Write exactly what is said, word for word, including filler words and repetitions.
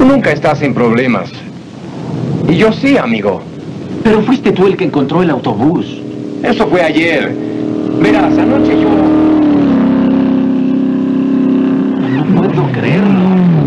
nunca estás en problemas. Y yo sí, amigo. Pero fuiste tú el que encontró el autobús. Eso fue ayer. Verás, anoche yo...